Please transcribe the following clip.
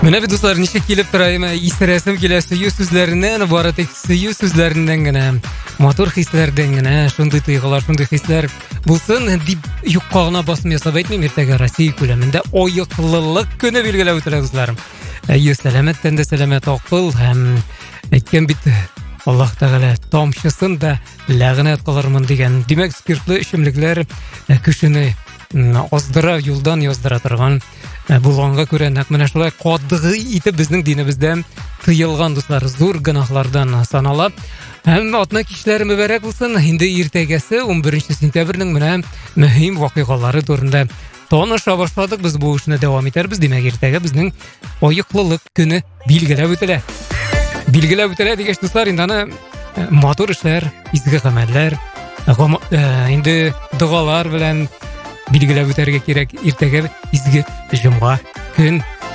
Менә бит дуслар, ничек килеп торайым, исерәсем килә сөю сүзләреннән, бары тик сөю сүзләреннән генә, матур хисләрдән генә, шундый тойгылар, шундый хисләр булсын дип юкка гына басым ясап әйтмим. Иртәгә Россия күләмендә оеклылык көне билгеләп үтелә дусларым. Сәламәттән дә сәламәт акыл һәм әйткән бит Аллаһ Тәгалә тамчысын да ләгънәт кылырмын дигән. Димәк, спиртлы эчемлекләр кешене аздыра, юлдан яздыра торган булганга күрә, нәкъ менә шулай катгый итеп безнең динебездә тыелган дуслар, зур гөнаһлардан санала. Һәм атна кичләре мөбарәк булсын. Инде иртәгәсе 11 сентябрьнең менә мөһим вакыйгалары турында таныша башладык. Без бу эшне дәвам итәрбез. Димәк, иртәгә безнең оеклылык көне билгеләп үтелә. Билгеләп үтелә дигәч, дуслар, инде аны матур эшләр, изге гамәлләр, инде дугалар белән билгеләп үтәргә кирәк. Иртәгә изге җомга көн